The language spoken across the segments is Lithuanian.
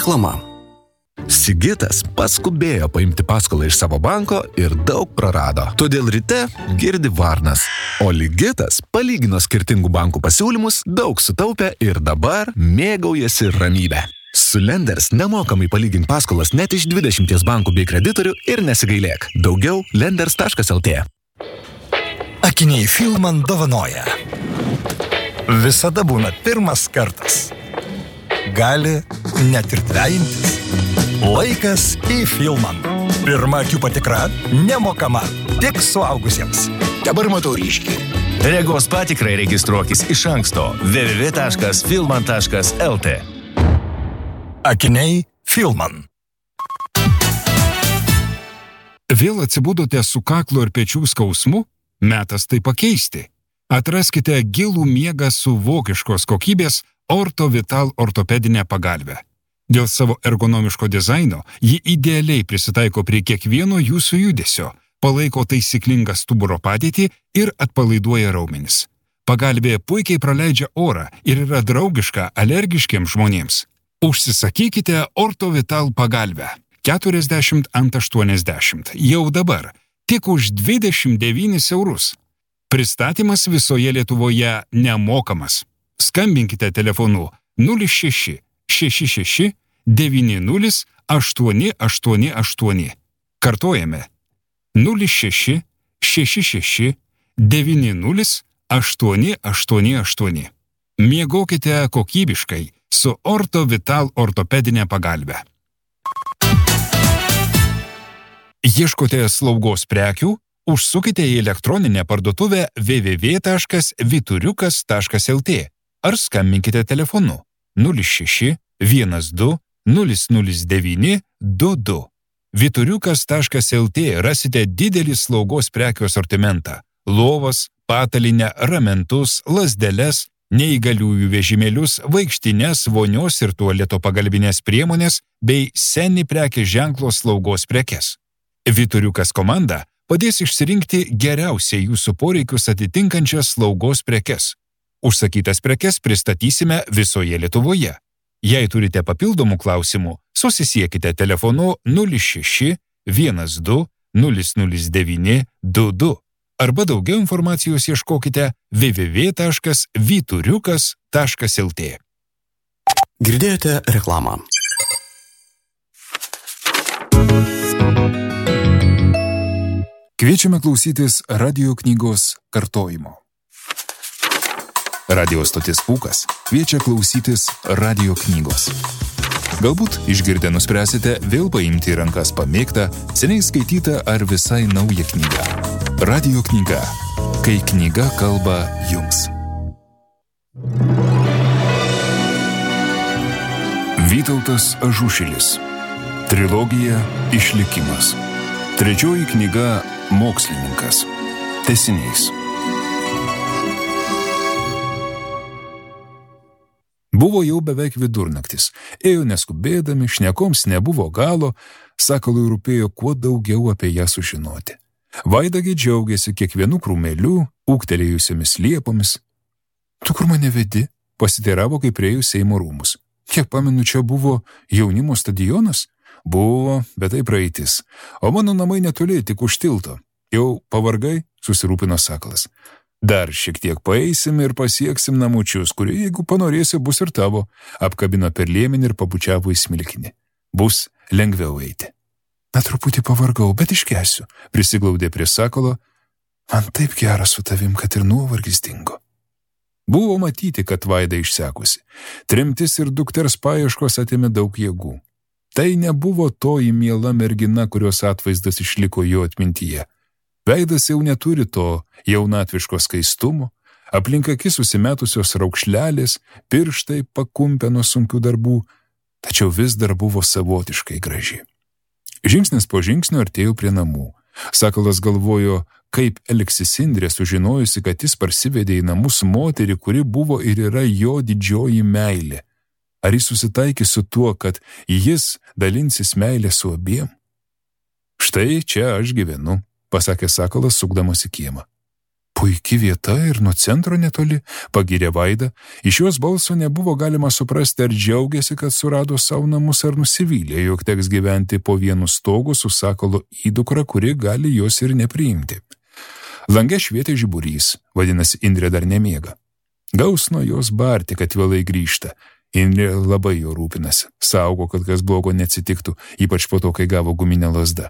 Reklama. Sigitas paskubėjo paimti paskolą iš savo banko ir daug prarado. Todėl ryte girdi varnas. O Ligitas palygino skirtingų bankų pasiūlymus, daug sutaupė ir dabar mėgaujasi ramybę. Su Lenders nemokamai palygink paskolas net iš 20 bankų bei kreditorių ir nesigailėk. Daugiau lenders.lt. Akiniai Filman dovanoja. Visada būna pirmas kartas. Gali net ir dvejintis. Laikas į Filman. Pirma akių patikra nemokama, tik suaugusiems. Dabar matau ryškiai. Regos patikrai registruokis iš anksto www.filman.lt. Akiniai Filman. Vėl atsibudote su kaklo ir pečių skausmu? Metas tai pakeisti. Atraskite gilų miegą su vokiškos kokybės Orto Vital ortopedinę pagalvę. Dėl savo ergonomiško dizaino ji idealiai prisitaiko prie kiekvieno jūsų judesio, palaiko taisyklingą stuburo padėtį ir atpalaiduoja raumenis. Pagalvė puikiai praleidžia orą ir yra draugiška alergiškiems žmonėms. Užsisakykite Orto Vital pagalvę 40 ant 80 jau dabar, tik už 29 eurus. Pristatymas visoje Lietuvoje nemokamas. Skambinkite telefonu 06 66 90 888. Kartojame 06 66 90 888. Miegokite kokybiškai su Orto Vital ortopedinė pagalvė. Ieškote slaugos prekių? Užsukite į elektroninę parduotuvę www.vituriukas.lt ar skambinkite telefonu 06 12 009 22. Vituriukas.lt rasite didelį slaugos prekių asortimentą – lovas, patalinę, ramentus, lazdeles, neįgaliųjų vežimėlius, vaikštines, vonios ir tualeto pagalbinės priemonės bei seni prekės ženklo slaugos prekes. Vituriukas komanda padės išsirinkti geriausiai jūsų poreikius atitinkančias slaugos prekes. Užsakytas prekes pristatysime visoje Lietuvoje. Jei turite papildomų klausimų, susisiekite telefonu 06 12 009 22 arba daugiau informacijos ieškokite www.vituriukas.lt. Girdėjote reklamą. Kviečiame klausytis radio knygos kartojimo. Radio stotis Pūkas kviečia klausytis radio knygos. Galbūt išgirdę nuspręsite vėl paimti į rankas pamėgtą, seniai skaitytą ar visai naują knygą. Radio knyga. Kai knyga kalba jums. Vytautas Ažušilis. Trilogija Išlikimas. Trečioji knyga Mokslininkas. Tęsinys. Buvo jau beveik vidurnaktis. Ėjo neskubėdami, šnekoms nebuvo galo, sakalui rūpėjo kuo daugiau apie ją sužinoti. Vaidagi džiaugiasi kiekvienu krūmeliu, ūgtelėjusiamis liepomis. Tu kur mane vedi? Pasiteiravo, kai priėjo Seimo rūmus. Kiek pamenu, čia buvo jaunimo stadionas? Buvo, bet tai praeitis. O mano namai netoli, tik už tilto. Jau pavargai, susirūpino sakalas. Dar šiek tiek paeisim ir pasieksim namučius, kurie, jeigu panorėsi, bus ir tavo. Apkabino per liemenį ir pabučiavo į smilkinį. Bus lengviau eiti. Na, truputį pavargau, bet iškęsiu, prisiglaudė prie sakalo. Man taip gera su tavim, kad ir nuovargis dingo. Buvo matyti, kad Vaida išsekusi. Tremtis ir dukters paieškos atėmė daug jėgų. Tai nebuvo toji miela mergina, kurios atvaizdas išliko jo atmintyje. Veidas jau neturi to jaunatviško skaistumo, aplink akis susimetusios raukšlelės, pirštai pakumpę nuo sunkių darbų, tačiau vis dar buvo savotiškai graži. Žingsnis po žingsnio artėjo prie namų. Sakalas galvojo, kaip elgsis Indrė, sužinojusi, kad jis parsivedė į namus moterį, kuri buvo ir yra jo didžioji meilė. Ar jis susitaikys su tuo, kad jis dalinsis meilę su abiem? Štai čia aš gyvenu, pasakė sakalas, sukdamas į kiemą. Puiki vieta ir nuo centro netoli, pagyrė Vaida. Iš jos balso nebuvo galima suprasti, ar džiaugiasi, kad surado savo namus, ar nusivylė, jog teks gyventi po vienu stogu su sakalo įdukra, kuri gali jos ir nepriimti. Lange švietė žiburys, vadinasi, Indrė dar nemiega. Gaus nuo jos barti, kad vėlai grįžta. Indrė labai jo rūpinasi, saugo, kad kas blogo neatsitiktų, ypač po to, kai gavo guminę lazdą.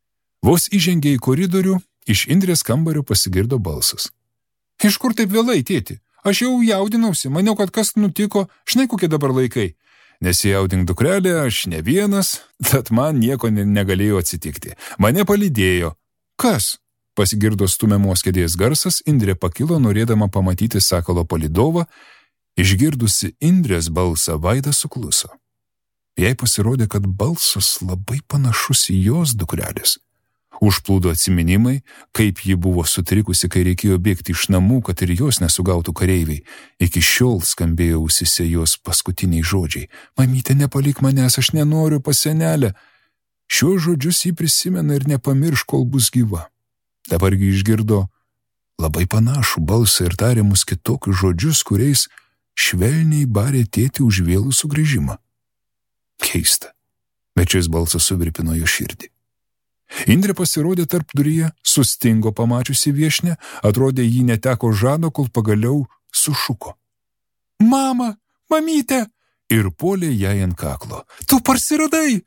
Vos įžengė į koridorių, iš Indrės kambario pasigirdo balsas. Iš kur taip vėlai, tėti? Aš jau jaudinausi, maniau, kad kas nutiko, žinai, kokie dabar laikai. Nesijaudink, dukrelė, aš ne vienas, tad man nieko negalėjo atsitikti. Mane palydėjo. Kas? Pasigirdo stumiamos kėdės garsas, Indrė pakilo, norėdama pamatyti sakalo palydovą. Išgirdusi Indrės balsą, Vaida sukluso. Jai pasirodė, kad balsas labai panašus į jos dukrelės. Užplūdo atsiminimai, kaip ji buvo sutrikusi, kai reikėjo bėgti iš namų, kad ir jos nesugautų kareiviai. Iki šiol skambėjo ausyse jos paskutiniai žodžiai. Mamytė, nepalik manęs, aš nenoriu pas senelę. Šiuos žodžius jį prisimena ir nepamirš, kol bus gyva. Dabargi išgirdo labai panašų balsą ir tariamus kitokius žodžius, kuriais švelniai barė tėtį už vėlų sugrįžimą. Keista, bet šis balsas suvirpino jo širdį. Indrė pasirodė tarpduryje, sustingo pamačiusi viešnią, atrodė jį neteko žado, kol pagaliau sušuko. Mama, mamytė! Ir puolė jai ant kaklo. Tu parsiradai!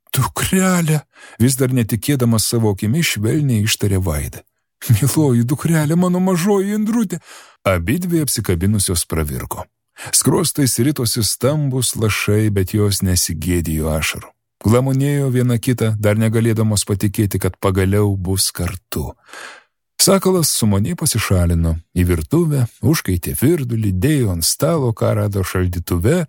Dukrelė! Vis dar netikėdamas savo akimis švelniai ištarė Vaida. Miloji dukrelė, mano mažoji Indrutė! Abidvi apsikabinusios pravirko. Skruostais ritosi stambus lašai, bet jos nesigėdijo ašarų. Glamonėjo viena kitą, dar negalėdamos patikėti, kad pagaliau bus kartu. Sakalas sumaniai pasišalino į virtuvę, užkaitė virdulį, dėjo ant stalo, ką rado šaldytuve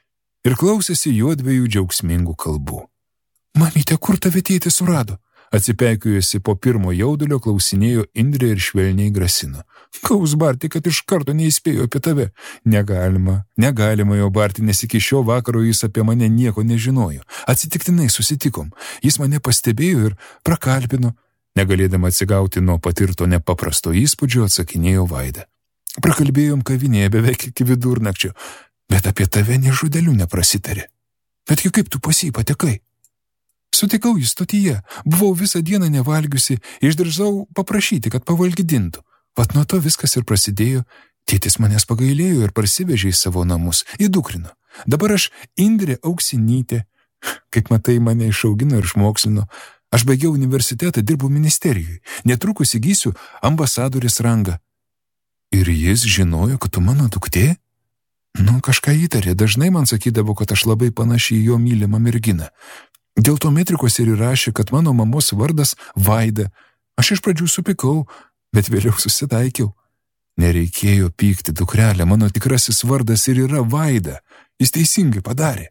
ir klausėsi juodviejų džiaugsmingų kalbų. Mamytė, kur tave tėtis surado? Atsipeikėjusi po pirmo jaudulio, klausinėjo Indrė ir švelniai grasino. Gaus barti, kad iš karto neįspėjo apie tave. Negalima jo barti, nes iki šio vakaro jis apie mane nieko nežinojo. Atsitiktinai susitikom. Jis mane pastebėjo ir prakalbino. Negalėdama atsigauti nuo patirto nepaprasto įspūdžio, atsakinėjo Vaida. Prakalbėjom kavinėje beveik iki vidurnakčio, bet apie tave nė žodeliu neprasitarė. Betgi kaip tu pas jį patekai? Sutikau jį stotyje, buvau visą dieną nevalgiusi, išdrįsau paprašyti, kad pavalgydintų. Vat nuo to viskas ir prasidėjo, tėtis manęs pagailėjo ir parsivežė į savo namus, įdukrino. Dabar aš Indrė Auksinytė, kaip matai, mane išaugino ir išmokslino. Aš baigiau universitetą, dirbu ministerijoje, netrukus įgysiu ambasadorės rangą. Ir jis žinojo, kad tu mano duktė? Kažką įtarė, dažnai man sakydavo, kad aš labai panaši į jo mylimą merginą. Dėl to metrikos ir įrašė, kad mano mamos vardas Vaida. Aš iš pradžių supykau, bet vėliau susitaikiau. Nereikėjo pykti, dukrelė, mano tikrasis vardas ir yra Vaida. Jis teisingai padarė.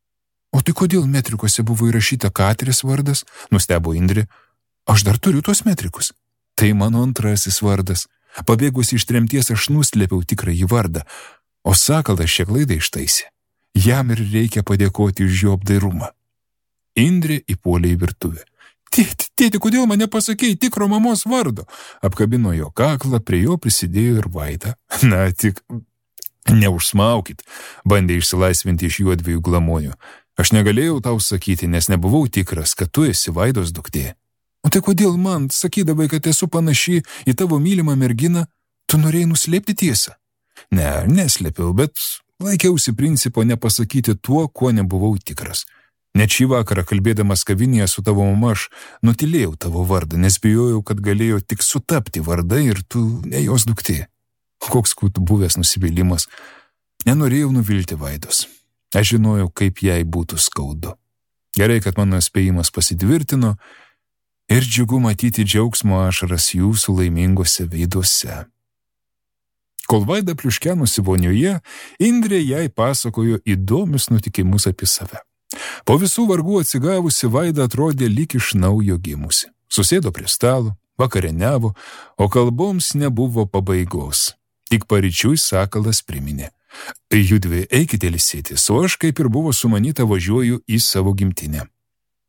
O tai kodėl metrikose buvo įrašyta Katrės vardas? Nustebo Indrė. Aš dar turiu tuos metrikus. Tai mano antrasis vardas. Pabėgus iš tremties aš nuslėpiau tikrąjį vardą, o Sakalas šią klaidą ištaisė. Jam ir reikia padėkoti už jo apdairumą. Indrė įpuolė į virtuvę. Tėti, kodėl mane pasakei tikro mamos vardo? Apkabino jo kaklą, prie jo prisidėjo ir Vaida. Na, tik neužsmaukit, bandė išsilaisvinti iš juodviejų glamonių. Aš negalėjau tau sakyti, nes nebuvau tikras, kad tu esi Vaidos duktė. O tai kodėl man, sakydavai, kad esu panaši į tavo mylimą merginą, tu norėjai nuslėpti tiesą? Ne, neslėpiau, bet laikiausi principo nepasakyti tuo, kuo nebuvau tikras. Net šį vakarą, kalbėdamas kavinėje su tavo mama, aš nutilėjau tavo vardą, nes bijojau, kad galėjo tik sutapti vardai ir tu ne jos duktė. Koks būtų buvęs nusivylimas. Nenorėjau nuvilti Vaidos. Aš žinojau, kaip jai būtų skaudu. Gerai, kad mano spėjimas pasitvirtino ir džiugu matyti džiaugsmo ašaras jūsų laimingose veiduose. Kol Vaida pliuškenosi vonioje, Indrė jai pasakojo įdomius nutikimus apie save. Po visų vargų atsigavusi Vaida atrodė lyg iš naujo gimusi. Susėdo prie stalo, vakarieniavo, o kalboms nebuvo pabaigos. Tik paryčiui Sakalas priminė. Judvi eikite ilsėtis, o aš, kaip ir buvo sumanyta, važiuoju į savo gimtinę.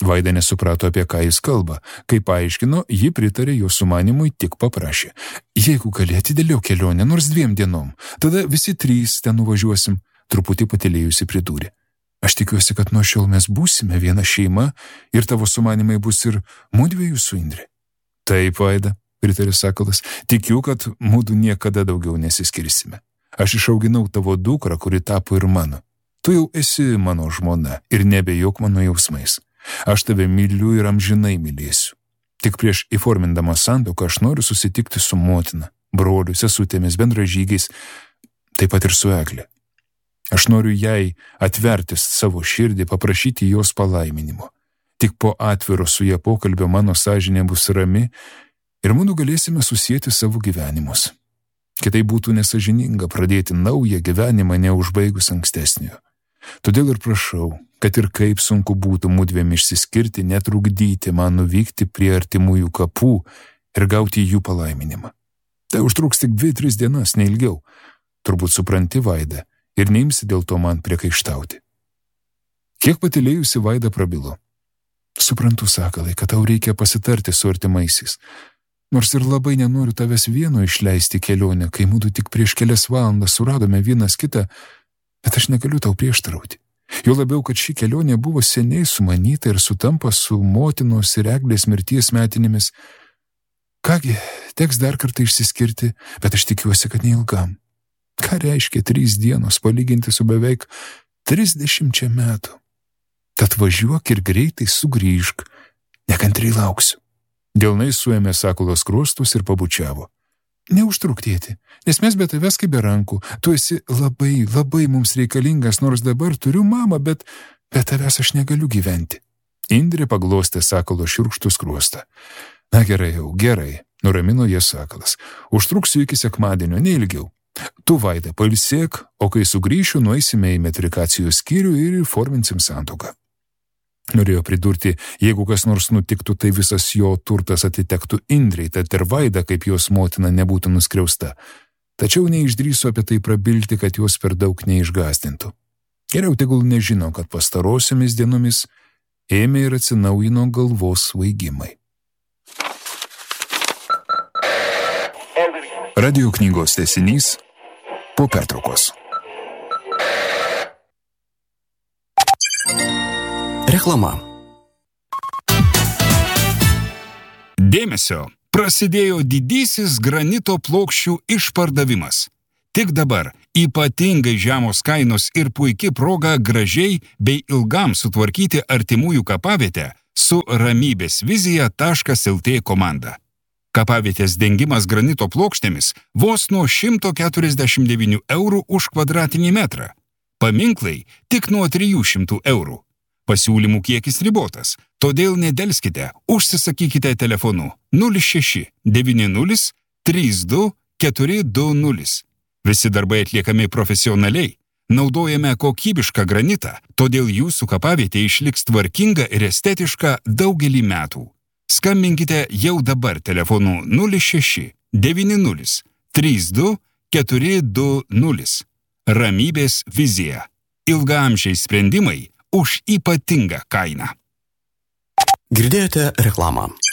Vaida nesuprato, apie ką jis kalba. Kai paaiškino, ji pritarė jo sumanimui, tik paprašė. Jeigu gali, atidėliau kelionę, nors 2 dienom, tada visi 3 ten nuvažiuosim, truputį patylėjusi pridūrė. Aš tikiuosi, kad nuo šiol mes būsime viena šeima ir tavo sumanimai bus ir mudviejų su Indre. Taip, Vaida, pritarė Sakalas, tikiu, kad mudu niekada daugiau nesiskirsime. Aš išauginau tavo dukrą, kuri tapo ir mano. Tu jau esi mano žmona ir nebejok mano jausmais. Aš tave myliu ir amžinai mylėsiu. Tik prieš įformindama santuoką aš noriu susitikti su motina, broliu, sesutėmis, bendražygiais, taip pat ir su Egle. Aš noriu jai atverti savo širdį, paprašyti jos palaiminimo. Tik po atviro su ja pokalbio mano sąžinė bus rami ir mudu galėsime susieti savo gyvenimus. Kitai būtų nesąžininga pradėti naują gyvenimą neužbaigus ankstesnio. Todėl ir prašau, kad ir kaip sunku būtų mudviem išsiskirti, netrukdyti man nuvykti prie artimųjų kapų ir gauti jų palaiminimą. Tai užtruks tik 2-3 dienas, neilgiau. Turbūt supranti, Vaida, ir neimsi dėl to man priekaištauti. Kiek patylėjusi Vaida prabilo. Suprantu, Sakalai, kad tau reikia pasitarti su artimaisiais. Nors ir labai nenoriu tavęs vieno išleisti kelionę, kai mudu tik prieš kelias valandas suradome vienas kitą, bet aš negaliu tau prieštarauti. Jo labiau, kad ši kelionė buvo seniai sumanyta ir sutampa su motinos ir Eglės mirties metinėmis. Kągi, teks dar kartą išsiskirti, bet aš tikiuosi, kad neilgam. Ką reiškia 3 dienos palyginti su beveik 30 metų? Tad važiuok ir greitai sugrįžk, nekantriai lauksiu. Delnai suėmė Sakalo skruostus ir pabučiavo. Neužtruktėti, nes mes be tavęs kaip be rankų. Tu esi labai, labai mums reikalingas, nors dabar turiu mamą, bet be tavęs aš negaliu gyventi. Indrė paglostė Sakalo šiurkštų skruostą. Na gerai jau, gerai, nuramino jie Sakalas. Užtruksiu iki sekmadienio, neilgiau. Tu, Vaida, pailsėk, o kai sugrįšiu, nueisime į metrikacijos skyrių ir įforminsim santuoką. Norėjo pridurti, jeigu kas nors nutiktų, tai visas jo turtas atitektų Indrei, tad ir Vaida, kaip jos motina, nebūtų nuskriausta. Tačiau neišdrįso apie tai prabilti, kad jos per daug neišgąsdintų. Geriau tegul nežino, kad pastarosiomis dienomis ėmė ir atsinaujino galvos svaigimai. Radio knygos tęsinys po pertraukos. Reklama. Dėmesio! Prasidėjo didysis granito plokščių išpardavimas. Tik dabar ypatingai žemos kainos ir puiki proga gražiai bei ilgam sutvarkyti artimųjų kapavietę su ramybėsvizija.lt komanda. Kapavietės dengimas granito plokštėmis vos nuo 149 eurų už kvadratinį metrą. Paminklai tik nuo 300 eurų. Pasiūlymų kiekis ribotas, todėl nedelskite, užsisakykite telefonu 06 90 32 420. Visi darbai atliekami profesionaliai, naudojame kokybišką granitą, todėl jūsų kapavietė išliks tvarkinga ir estetiška daugelį metų. Skambinkite jau dabar telefonu 06 90 32 420. Ramybės vizija. Ilgaamžiai sprendimai už ypatingą kainą. Girdėjote reklamą.